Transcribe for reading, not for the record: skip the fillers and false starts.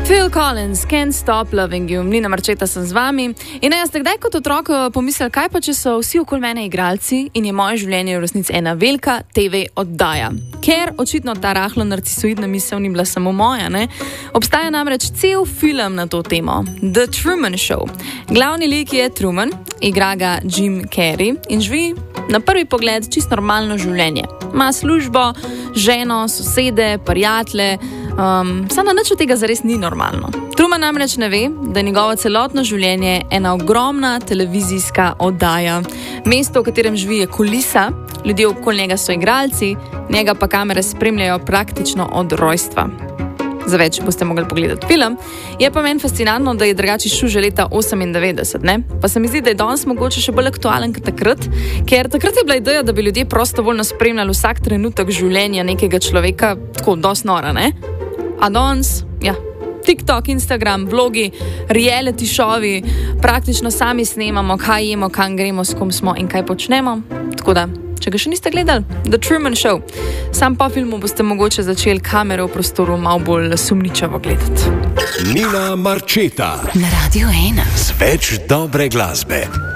Phil Collins, Can't Stop Loving You. Nina Marčeta sem z vami. In jaz ste kdaj kot otrok pomislili, kaj pa če so vsi okoli mene igralci in je moje življenje v resnici ena velika TV oddaja. Ker očitno ta rahlo narcisoidna misel ni bila samo moja, ne? Obstaja namreč cel film na to temo. The Truman Show. Glavni lik je Truman, igra ga Jim Carrey in živi na prvi pogled čisto normalno življenje. Ima službo, ženo, sosede, prijatelje, samo nič od tega zares ni normalno. Truman namreč ne ve, da je njegovo celotno življenje ena ogromna televizijska oddaja. Mesto, v katerem živi, je kulisa, ljudje okoli njega so igralci, njega pa kamere spremljajo praktično od rojstva. Za več boste mogli pogledati film. Je pa meni fascinantno, da je drugače šel že leta 98, ne? Pa se mi zdi, da je danes mogoče še bolj aktualen kot takrat, ker takrat je bila ideja, da bi ljudje prostovoljno spremljali vsak trenutek življenja nekega človeka, tako dosti nora, ne? A danes, ja, TikTok, Instagram, vlogi, reality šovi, praktično sami snemamo, kaj jemo, kam gremo, s kom smo in kaj počnemo. Tako da, če ga še niste gledali, The Truman Show. Sam po filmu boste mogoče začeli kamere v prostoru malo bolj sumničavo gledati. Nina Marčeta na Radio 1 z več dobre glasbe.